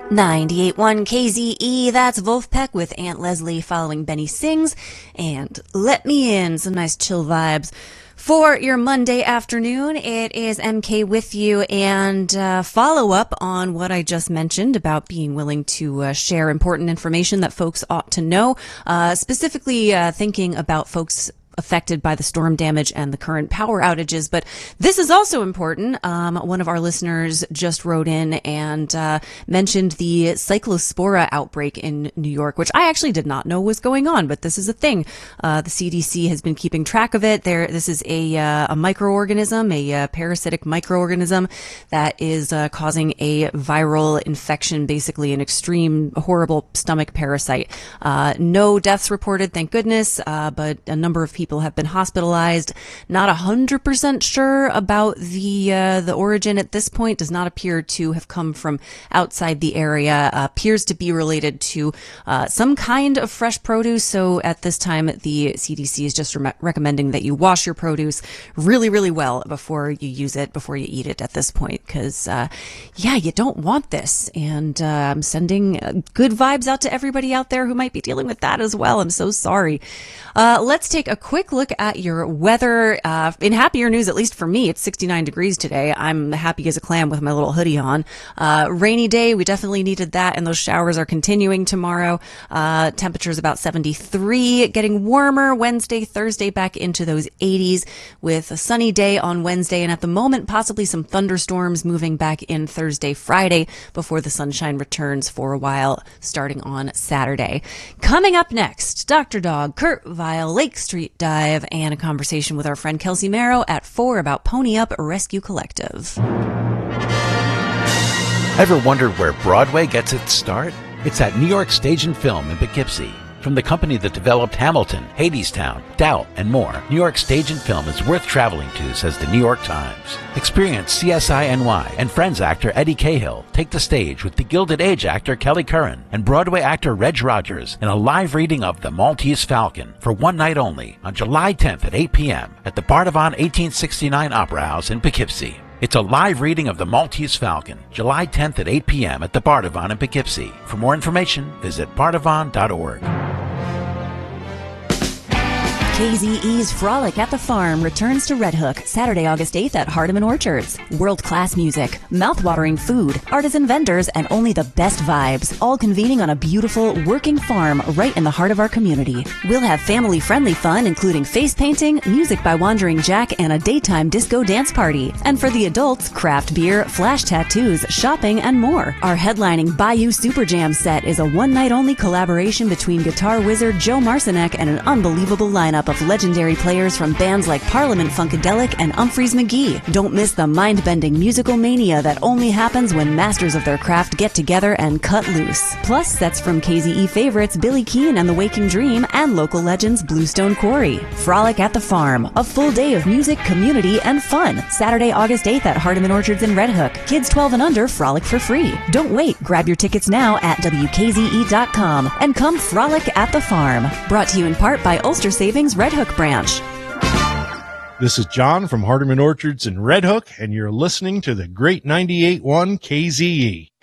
98.1 KZE, that's Wolfpack with Aunt Leslie following Benny Sings, and Let Me In, some nice chill vibes. For your Monday afternoon, it is MK with you, and follow up on what I just mentioned about being willing to share important information that folks ought to know, specifically thinking about folks affected by the storm damage and the current power outages. But this is also important. One of our listeners just wrote in and mentioned the cyclospora outbreak in New York, which I actually did not know was going on, but this is a thing. The CDC has been keeping track of it. This is a microorganism, a parasitic microorganism that is causing a viral infection, basically an extreme, horrible stomach parasite. No deaths reported, thank goodness, but a number of people have been hospitalized. Not 100% sure about the origin at this point. Does not appear to have come from outside the area. Appears to be related to some kind of fresh produce. So at this time, the CDC is just recommending that you wash your produce really, really well before you use it, before you eat it at this point. Because, you don't want this. And I'm sending good vibes out to everybody out there who might be dealing with that as well. I'm so sorry. Let's take a quick look at your weather. In happier news, at least for me, it's 69 degrees today. I'm happy as a clam with my little hoodie on. Rainy day, we definitely needed that, and those showers are continuing tomorrow. Temperatures about 73, getting warmer Wednesday, Thursday, back into those 80s with a sunny day on Wednesday, and at the moment, possibly some thunderstorms moving back in Thursday, Friday, before the sunshine returns for a while, starting on Saturday. Coming up next, Dr. Dog, Kurt Vile, Lake Street Dive, and a conversation with our friend Kelsey Marrow at 4 about Pony Up Rescue Collective. Ever wondered where Broadway gets its start? It's at New York Stage and Film in Poughkeepsie. From the company that developed Hamilton, Hadestown, Doubt, and more, New York Stage and Film is worth traveling to, says the New York Times. Experience CSI NY and Friends actor Eddie Cahill take the stage with the Gilded Age actor Kelly Curran and Broadway actor Reg Rogers in a live reading of The Maltese Falcon for one night only on July 10th at 8 p.m. at the Bardavon 1869 Opera House in Poughkeepsie. It's a live reading of The Maltese Falcon, July 10th at 8 p.m. at the Bardavon in Poughkeepsie. For more information, visit bardavon.org. KZE's Frolic at the Farm returns to Red Hook Saturday, August 8th at Hardeman Orchards. World-class music, mouth-watering food, artisan vendors, and only the best vibes, all convening on a beautiful, working farm right in the heart of our community. We'll have family-friendly fun, including face painting, music by Wandering Jack, and a daytime disco dance party. And for the adults, craft beer, flash tattoos, shopping, and more. Our headlining Bayou Super Jam set is a one-night-only collaboration between guitar wizard Joe Marcinek and an unbelievable lineup of legendary players from bands like Parliament Funkadelic and Humphreys McGee. Don't miss the mind-bending musical mania that only happens when masters of their craft get together and cut loose. Plus, sets from KZE favorites Billy Keane and The Waking Dream and local legends Bluestone Quarry. Frolic at the Farm, a full day of music, community, and fun. Saturday, August 8th at Hardeman Orchards in Red Hook. Kids 12 and under frolic for free. Don't wait. Grab your tickets now at WKZE.com and come frolic at the farm. Brought to you in part by Ulster Savings Red Hook branch. This is John from Hardeman Orchards in Red Hook, and you're listening to the great 98.1 KZE.